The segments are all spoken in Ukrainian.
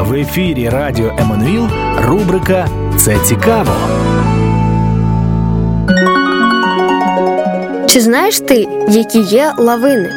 В ефірі Радіо Еммануїл рубрика «Це цікаво». Чи знаєш ти, які є лавини?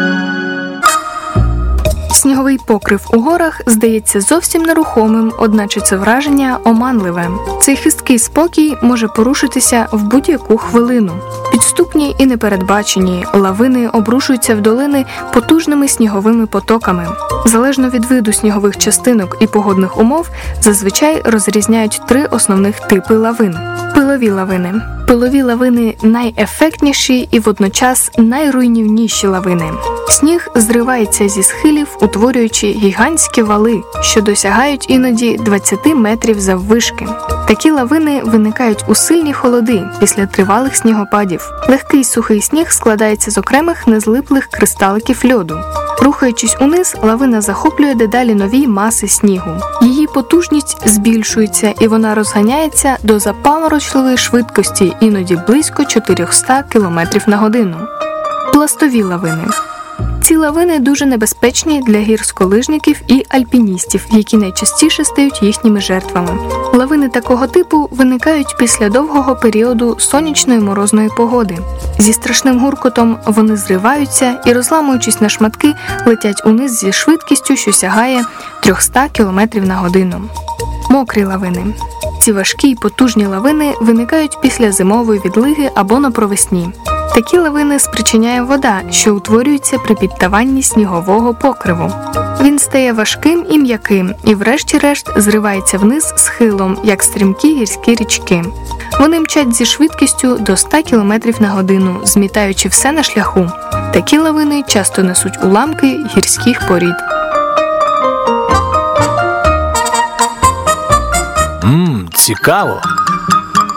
Сніговий покрив у горах здається зовсім нерухомим, одначе це враження оманливе. Цей хисткий спокій може порушитися в будь-яку хвилину. Підступні і непередбачені, лавини обрушуються в долини потужними сніговими потоками. Залежно від виду снігових частинок і погодних умов, зазвичай розрізняють 3 основних типи лавин. Пилові лавини. Пилові лавини – найефектніші і водночас найруйнівніші лавини. Сніг зривається зі схилів, утворюючи гігантські вали, що досягають іноді 20 метрів заввишки. Такі лавини виникають у сильні холоди після тривалих снігопадів. Легкий сухий сніг складається з окремих незлиплих кристаликів льоду. Рухаючись униз, лавина захоплює дедалі нові маси снігу. Її потужність збільшується і вона розганяється до запаморочливої швидкості, іноді близько 400 км на годину. Пластові лавини. Ці лавини дуже небезпечні для гірськолижників і альпіністів, які найчастіше стають їхніми жертвами. Лавини такого типу виникають після довгого періоду сонячної морозної погоди. Зі страшним гуркотом вони зриваються і, розламуючись на шматки, летять униз зі швидкістю, що сягає 300 км на годину. Мокрі лавини. Ці важкі й потужні лавини виникають після зимової відлиги або на провесні. Такі лавини спричиняє вода, що утворюється при підтаванні снігового покриву. Він стає важким і м'яким і врешті-решт зривається вниз схилом, як стрімкі гірські річки. Вони мчать зі швидкістю до 100 км на годину, змітаючи все на шляху. Такі лавини часто несуть уламки гірських порід. Цікаво!